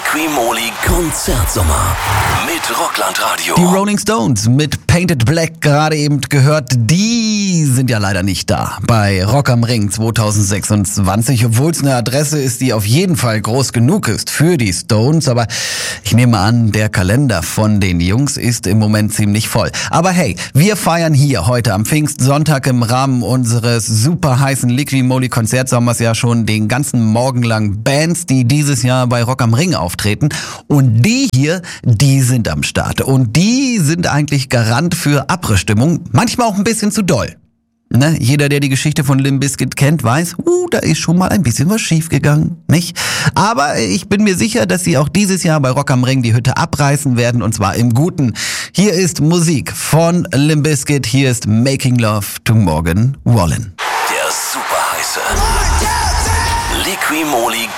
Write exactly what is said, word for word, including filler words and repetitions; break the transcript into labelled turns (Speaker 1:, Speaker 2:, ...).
Speaker 1: Liqui-Moly Konzertsommer mit Rockland Radio.
Speaker 2: Die Rolling Stones mit Painted Black gerade eben gehört, die sind ja leider nicht da bei Rock am Ring zwanzig sechsundzwanzig, obwohl es eine Adresse ist, die auf jeden Fall groß genug ist für die Stones, aber ich nehme an, der Kalender von den Jungs ist im Moment ziemlich voll. Aber hey, wir feiern hier heute am Pfingstsonntag im Rahmen unseres super heißen Liqui-Moly Konzertsommers ja schon den ganzen Morgen lang Bands, die dieses Jahr bei Rock am Ring auftreten, und die hier, die sind am Start und die sind eigentlich Garant für Abrissstimmung, manchmal auch ein bisschen zu doll. Ne? Jeder, der die Geschichte von Limp Bizkit kennt, weiß, uh, da ist schon mal ein bisschen was schiefgegangen, nicht? Aber ich bin mir sicher, dass sie auch dieses Jahr bei Rock am Ring die Hütte abreißen werden, und zwar im Guten. Hier ist Musik von Limp Bizkit, hier ist Making Love to Morgan Wallen.
Speaker 1: Der super heiße Liqui-Moly